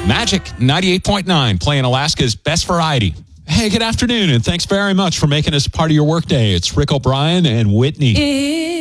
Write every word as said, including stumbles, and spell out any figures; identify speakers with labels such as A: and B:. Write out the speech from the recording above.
A: Magic ninety-eight point nine, playing Alaska's best variety. Hey, good afternoon, and thanks very much for making us part of your workday. It's Rick O'Brien and Whitney.